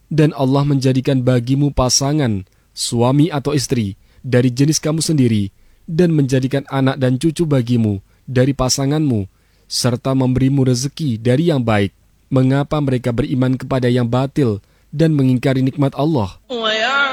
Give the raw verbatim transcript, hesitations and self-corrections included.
Dan Allah menjadikan bagimu pasangan, suami atau istri, dari jenis kamu sendiri, dan menjadikan anak dan cucu bagimu dari pasanganmu, serta memberimu rezeki dari yang baik. Mengapa mereka beriman kepada yang batil dan mengingkari nikmat Allah?